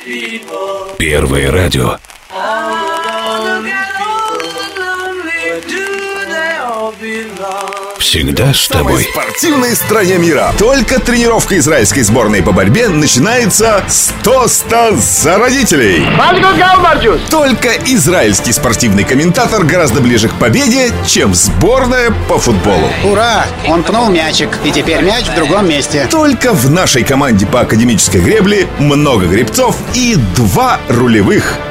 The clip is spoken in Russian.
Первое радио. Всегда с тобой. В спортивной стране мира. Только тренировка израильской сборной по борьбе начинается с тоста за родителей. Только израильский спортивный комментатор гораздо ближе к победе, чем сборная по футболу. Ура! Он пнул мячик, и теперь мяч в другом месте. Только в нашей команде по академической гребле много гребцов и 2 рулевых.